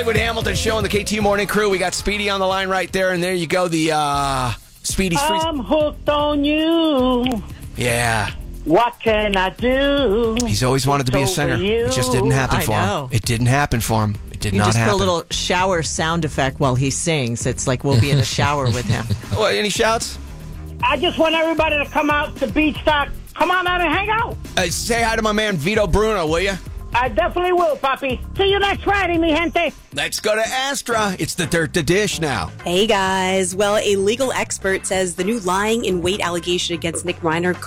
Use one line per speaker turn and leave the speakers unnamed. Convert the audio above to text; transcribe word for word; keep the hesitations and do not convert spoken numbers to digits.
Hollywood Hamilton Show and the K T Morning Crew. We got Speedy on the line right there, and there you go. The uh, Speedy's free.
I'm hooked on you.
Yeah.
What can I do?
He's always wanted to be a
Over
singer.
you.
It just didn't happen
I
for
know.
him. It didn't happen for him. It did
You
not
just
happen.
put a little shower sound effect while he sings. It's like we'll be in the shower with him.
Well, any shouts?
I just want everybody to come out to Beachstock. Come on out and hang out.
Uh, say hi to my man Vito Bruno, will you?
I definitely will, Papi. See you next Friday, mi gente.
Let's go to Astra. It's the Dirt to Dish now.
Hey guys. Well, a legal expert says the new lying in wait allegation against Nick Reiner